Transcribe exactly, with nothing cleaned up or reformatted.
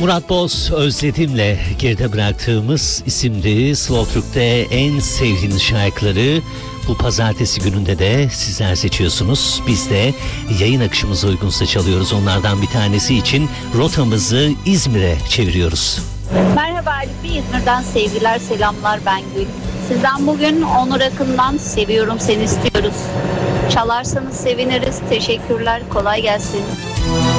Murat Boz, Özledim'le geride bıraktığımız isimli Slow Türk'te en sevdiğiniz şarkıları bu pazartesi gününde de sizler seçiyorsunuz. Biz de yayın akışımıza uygunsa çalıyoruz. Onlardan bir tanesi için rotamızı İzmir'e çeviriyoruz. Merhaba Arif Bey, İzmir'den sevgiler, selamlar, ben Gül. Sizden bugün Onur Akın'dan Seviyorum Seni istiyoruz. Çalarsanız seviniriz. Teşekkürler, kolay gelsin.